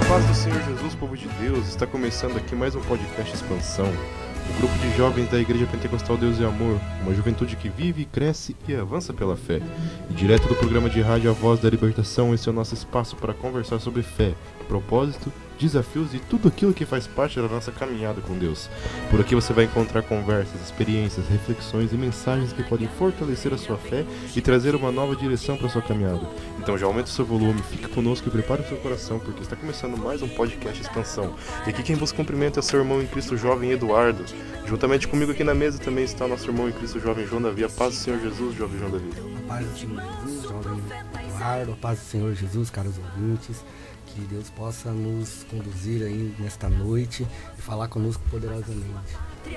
paz do Senhor Jesus, povo de Deus, está começando aqui mais um podcast Expansão, um grupo de jovens da Igreja Pentecostal Deus e Amor, uma juventude que vive, cresce e avança pela fé. E direto do programa de rádio A Voz da Libertação, esse é o nosso espaço para conversar sobre fé, propósito, desafios e tudo aquilo que faz parte da nossa caminhada com Deus. Por aqui você vai encontrar conversas, experiências, reflexões e mensagens que podem fortalecer a sua fé e trazer uma nova direção para a sua caminhada. Então já aumenta o seu volume, fica conosco e prepare o seu coração, porque está começando mais um podcast Expansão. E aqui quem vos cumprimenta é seu irmão em Cristo jovem Eduardo. Juntamente comigo aqui na mesa também está nosso irmão em Cristo jovem João Davi. A paz do Senhor Jesus, jovem João Davi. A paz do Senhor Jesus, jovem Eduardo. A paz do Senhor Jesus, caros ouvintes. Que Deus possa nos conduzir aí nesta noite e falar conosco poderosamente.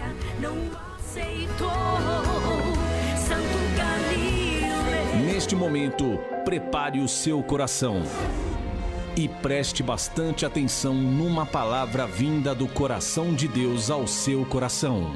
Neste momento, prepare o seu coração e preste bastante atenção numa palavra vinda do coração de Deus ao seu coração.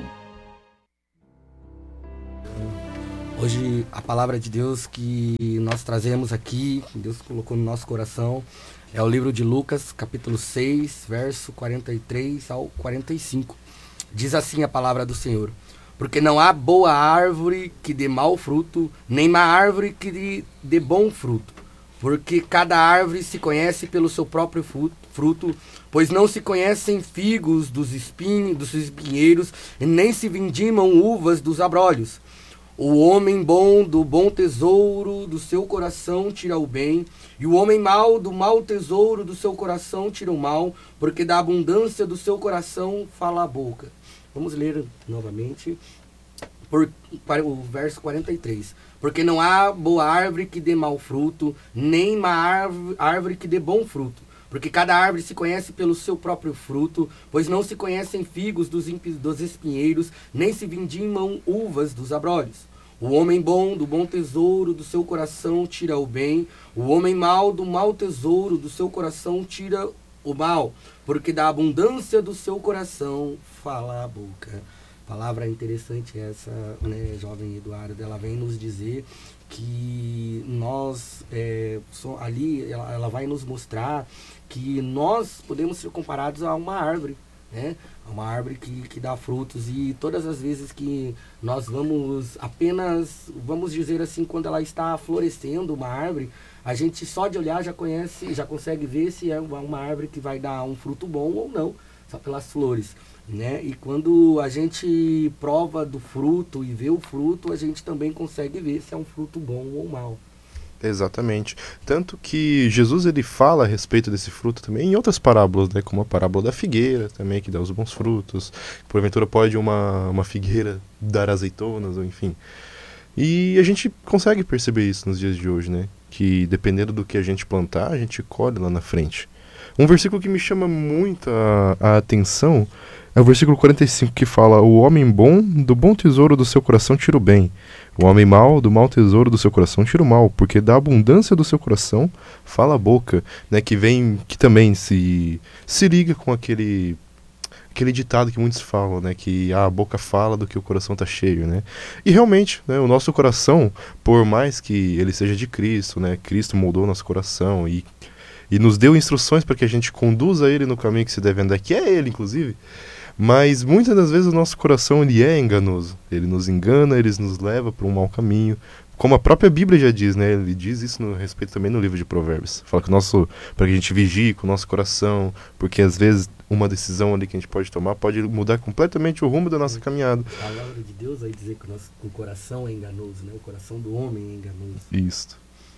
Hoje a palavra de Deus que nós trazemos aqui, que Deus colocou no nosso coração, é o livro de Lucas, capítulo 6, verso 43 ao 45. Diz assim a palavra do Senhor: porque não há boa árvore que dê mau fruto, nem má árvore que dê bom fruto. Porque cada árvore se conhece pelo seu próprio fruto, pois não se conhecem figos dos espinheiros, e nem se vindimam uvas dos abrolhos. O homem bom do bom tesouro do seu coração tira o bem, e o homem mau do mau tesouro do seu coração tira o mal, porque da abundância do seu coração fala a boca. Vamos ler novamente o verso 43. Porque não há boa árvore que dê mau fruto, nem má árvore que dê bom fruto. Porque cada árvore se conhece pelo seu próprio fruto, pois não se conhecem figos dos espinheiros, nem se vindimam uvas dos abrolhos. O homem bom do bom tesouro do seu coração tira o bem, o homem mau do mau tesouro do seu coração tira o mal, porque da abundância do seu coração fala a boca. Palavra interessante essa, né, jovem Eduardo, ela vem nos dizer que nós, ali ela vai nos mostrar que nós podemos ser comparados a uma árvore, né? Uma árvore que dá frutos, e todas as vezes que nós vamos dizer assim, quando ela está florescendo, uma árvore, a gente só de olhar já consegue ver se é uma árvore que vai dar um fruto bom ou não, só pelas flores, né? E quando a gente prova do fruto e vê o fruto, a gente também consegue ver se é um fruto bom ou mau. Exatamente. Tanto que Jesus ele fala a respeito desse fruto também em outras parábolas, né? Como a parábola da figueira também, que dá os bons frutos. Porventura pode uma figueira dar azeitonas, ou enfim. E a gente consegue perceber isso nos dias de hoje, né? Que dependendo do que a gente plantar, a gente colhe lá na frente. Um versículo que me chama muito a atenção é o versículo 45, que fala: o homem bom do bom tesouro do seu coração tira o bem, o homem mau do mau tesouro do seu coração tira o mal, porque da abundância do seu coração fala a boca, né? Que também se liga com aquele ditado que muitos falam, né? Que a boca fala do que o coração está cheio, né? E realmente, né, o nosso coração, por mais que ele seja de Cristo, né? Cristo moldou nosso coração e nos deu instruções para que a gente conduza ele no caminho que se deve andar, que é ele, inclusive. Mas muitas das vezes o nosso coração ele é enganoso. Ele nos engana, ele nos leva para um mau caminho. Como a própria Bíblia já diz, né? Ele diz isso no respeito também no livro de Provérbios. Fala que para que a gente vigie com o nosso coração, porque às vezes uma decisão ali que a gente pode tomar pode mudar completamente o rumo da nossa caminhada. A palavra de Deus vai dizer que o coração é enganoso, né? O coração do homem é enganoso. Isso.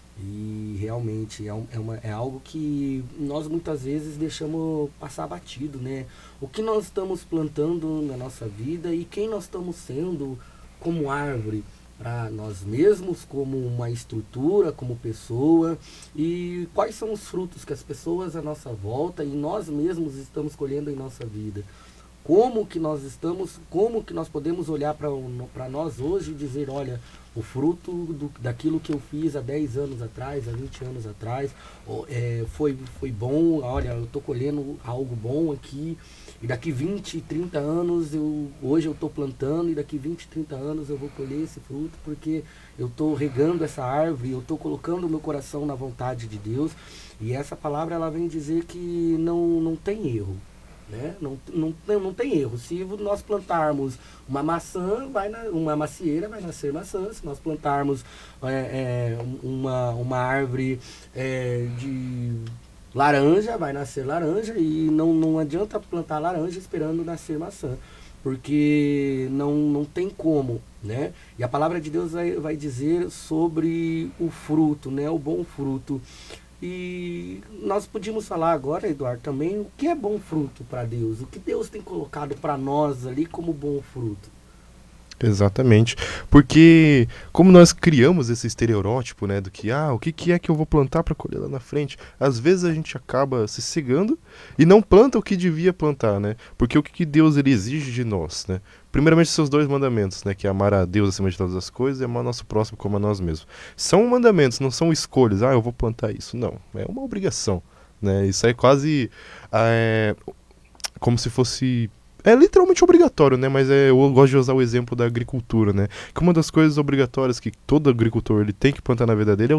E realmente é algo que nós muitas vezes deixamos passar batido, né? O que nós estamos plantando na nossa vida e quem nós estamos sendo como árvore para nós mesmos, como uma estrutura, como pessoa, e quais são os frutos que as pessoas à nossa volta e nós mesmos estamos colhendo em nossa vida. Como que nós podemos olhar para nós hoje e dizer, olha, O fruto daquilo que eu fiz há 10 anos atrás, há 20 anos atrás, foi bom, olha, eu estou colhendo algo bom aqui, e daqui 20, 30 anos, hoje eu estou plantando, e daqui 20, 30 anos eu vou colher esse fruto, porque eu estou regando essa árvore, eu estou colocando o meu coração na vontade de Deus, e essa palavra ela vem dizer que não tem erro. Né? Não tem erro. Se nós plantarmos uma maçã, uma macieira vai nascer maçã. Se nós plantarmos uma árvore de laranja, vai nascer laranja. E não adianta plantar laranja esperando nascer maçã, porque não tem como, né? E a palavra de Deus vai dizer sobre o fruto, né? O bom fruto. E nós podíamos falar agora, Eduardo, também o que é bom fruto para Deus, o que Deus tem colocado para nós ali como bom fruto. Exatamente, porque como nós criamos esse estereótipo, né, do que, o que é que eu vou plantar para colher lá na frente, às vezes a gente acaba se cegando e não planta o que devia plantar, né, porque o que Deus ele exige de nós, né, primeiramente seus 2 mandamentos, né, que é amar a Deus acima de todas as coisas e amar o nosso próximo como a nós mesmos, são mandamentos, não são escolhas, eu vou plantar isso, não, é uma obrigação, né, isso é quase como se fosse... É literalmente obrigatório, né? Mas eu gosto de usar o exemplo da agricultura, né? Que uma das coisas obrigatórias que todo agricultor ele tem que plantar na vida dele é